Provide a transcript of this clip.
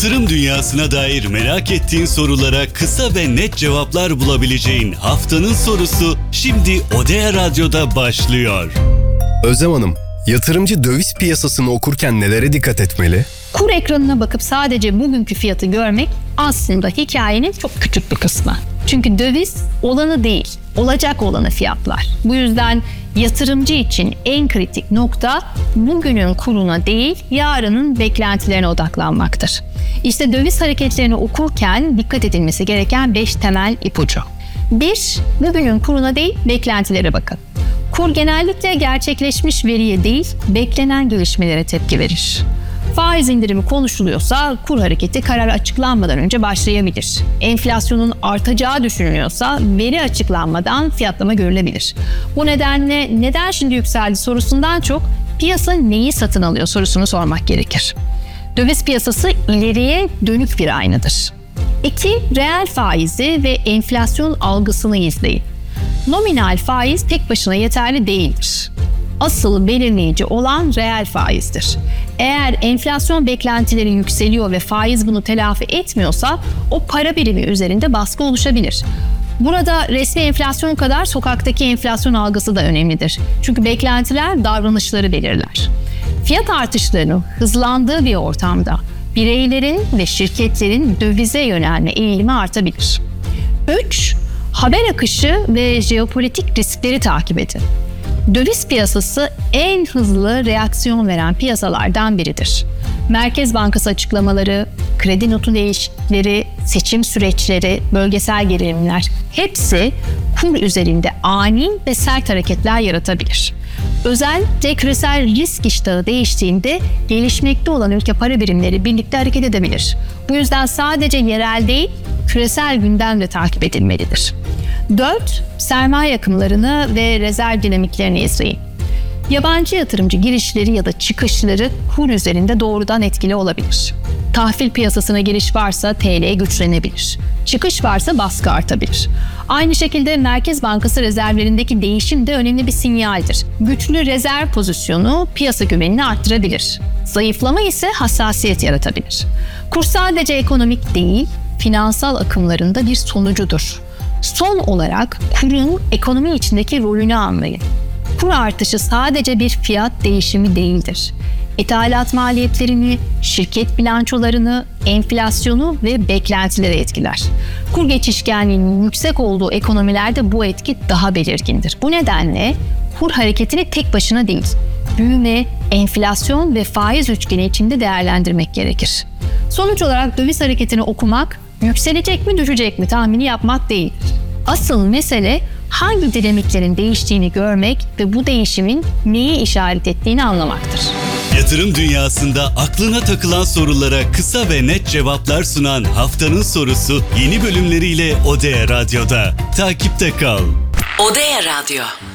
Yatırım dünyasına dair merak ettiğin sorulara kısa ve net cevaplar bulabileceğin haftanın sorusu şimdi Odea Radyo'da başlıyor. Özlem Hanım, yatırımcı döviz piyasasını okurken nelere dikkat etmeli? Kur ekranına bakıp sadece bugünkü fiyatı görmek aslında hikayenin çok küçük bir kısmı. Çünkü döviz olanı değil, olacak olanı fiyatlar. Bu yüzden yatırımcı için en kritik nokta bugünün kuruna değil, yarının beklentilerine odaklanmaktır. İşte döviz hareketlerini okurken dikkat edilmesi gereken 5 temel ipucu. 1. Bugünün kuruna değil, beklentilere bakın. Kur genellikle gerçekleşmiş veriye değil, beklenen gelişmelere tepki verir. Faiz indirimi konuşuluyorsa kur hareketi karar açıklanmadan önce başlayabilir. Enflasyonun artacağı düşünülüyorsa veri açıklanmadan fiyatlama görülebilir. Bu nedenle neden şimdi yükseldi sorusundan çok piyasa neyi satın alıyor sorusunu sormak gerekir. Döviz piyasası ileriye dönük bir aynadır. 2. Reel faizi ve enflasyon algısını izleyin. Nominal faiz tek başına yeterli değildir. Asıl belirleyici olan reel faizdir. Eğer enflasyon beklentileri yükseliyor ve faiz bunu telafi etmiyorsa o para birimi üzerinde baskı oluşabilir. Burada resmi enflasyon kadar sokaktaki enflasyon algısı da önemlidir. Çünkü beklentiler davranışları belirler. Fiyat artışlarının hızlandığı bir ortamda bireylerin ve şirketlerin dövize yönelme eğilimi artabilir. 3. Haber akışı ve jeopolitik riskleri takip edin. Döviz piyasası en hızlı reaksiyon veren piyasalardan biridir. Merkez Bankası açıklamaları, kredi notu değişiklikleri, seçim süreçleri, bölgesel gerilimler hepsi kur üzerinde ani ve sert hareketler yaratabilir. Özellikle küresel risk iştahı değiştiğinde gelişmekte olan ülke para birimleri birlikte hareket edebilir. Bu yüzden sadece yerel değil, küresel gündem de takip edilmelidir. 4. Sermaye akımlarını ve rezerv dinamiklerini izleyin. Yabancı yatırımcı girişleri ya da çıkışları kur üzerinde doğrudan etkili olabilir. Tahvil piyasasına giriş varsa TL güçlenebilir. Çıkış varsa baskı artabilir. Aynı şekilde Merkez Bankası rezervlerindeki değişim de önemli bir sinyaldir. Güçlü rezerv pozisyonu piyasa güvenini arttırabilir. Zayıflama ise hassasiyet yaratabilir. Kur sadece ekonomik değil, finansal akımlarında bir sonucudur. Son olarak kurun ekonomi içindeki rolünü anlayın. Kur artışı sadece bir fiyat değişimi değildir. İthalat maliyetlerini, şirket bilançolarını, enflasyonu ve beklentileri etkiler. Kur geçişkenliğinin yüksek olduğu ekonomilerde bu etki daha belirgindir. Bu nedenle kur hareketini tek başına değil, büyüme, enflasyon ve faiz üçgeni içinde değerlendirmek gerekir. Sonuç olarak döviz hareketini okumak, yükselecek mi düşecek mi tahmini yapmak değil. Asıl mesele hangi dinamiklerin değiştiğini görmek ve bu değişimin neyi işaret ettiğini anlamaktır. Yatırım dünyasında aklına takılan sorulara kısa ve net cevaplar sunan haftanın sorusu yeni bölümleriyle Odea Radyo'da. Takipte kal. Odea Radyo.